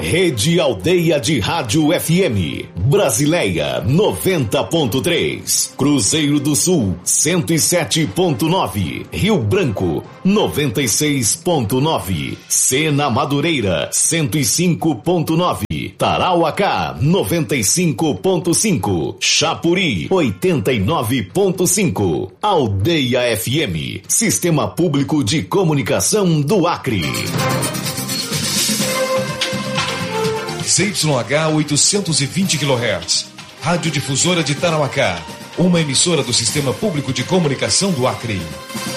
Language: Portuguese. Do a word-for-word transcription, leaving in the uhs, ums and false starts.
Rede Aldeia de Rádio F M, Brasileia noventa ponto três, Cruzeiro do Sul cento e sete ponto nove, Rio Branco noventa e seis ponto nove, Sena Madureira cento e cinco ponto nove, Tarauacá noventa e cinco ponto cinco, Chapuri oitenta e nove ponto cinco, Aldeia F M, Sistema Público de Comunicação do Acre. Z Y H oitocentos e vinte quilohertz, Rádio Difusora de Tarauacá, uma emissora do Sistema Público de Comunicação do Acre.